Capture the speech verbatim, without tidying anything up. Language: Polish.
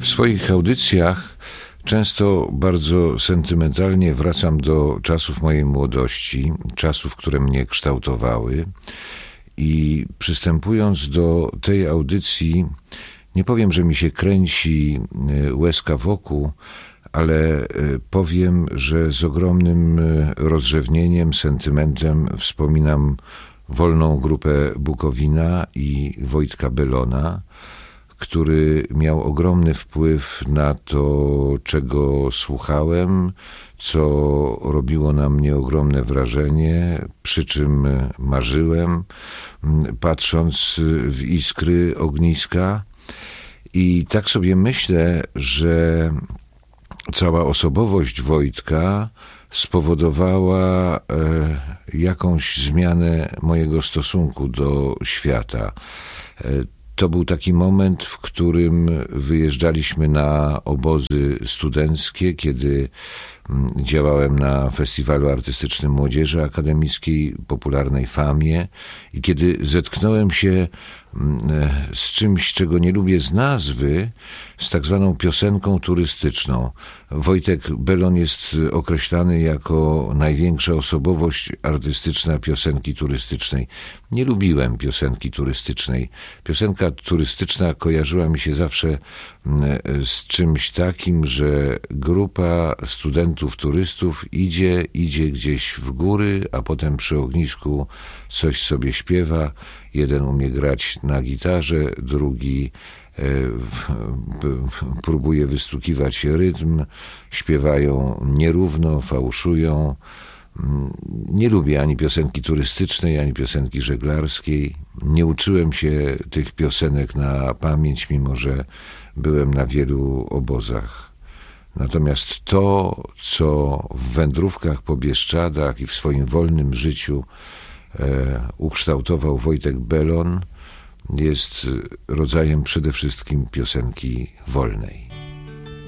W swoich audycjach często bardzo sentymentalnie wracam do czasów mojej młodości, czasów, które mnie kształtowały, i przystępując do tej audycji, nie powiem, że mi się kręci łezka wokół, ale powiem, że z ogromnym rozrzewnieniem, sentymentem wspominam Wolną Grupę Bukowina i Wojtka Bellona, który miał ogromny wpływ na to, czego słuchałem, co robiło na mnie ogromne wrażenie, przy czym marzyłem, patrząc w iskry ogniska. I tak sobie myślę, że cała osobowość Wojtka spowodowała jakąś zmianę mojego stosunku do świata. To był taki moment, w którym wyjeżdżaliśmy na obozy studenckie, kiedy działałem na Festiwalu Artystycznym Młodzieży Akademickiej, popularnej Famie, i kiedy zetknąłem się z czymś, czego nie lubię z nazwy, z tak zwaną piosenką turystyczną. Wojtek Bellon jest określany jako największa osobowość artystyczna piosenki turystycznej. Nie lubiłem piosenki turystycznej. Piosenka turystyczna kojarzyła mi się zawsze z czymś takim, że grupa studentów, turystów idzie, idzie gdzieś w góry, a potem przy ognisku coś sobie śpiewa. Jeden umie grać na gitarze, drugi próbuje wystukiwać rytm, śpiewają nierówno, fałszują. Nie lubię ani piosenki turystycznej, ani piosenki żeglarskiej. Nie uczyłem się tych piosenek na pamięć, mimo że byłem na wielu obozach. Natomiast to, co w wędrówkach po Bieszczadach i w swoim wolnym życiu e, ukształtował Wojtek Bellon, jest rodzajem przede wszystkim piosenki wolnej.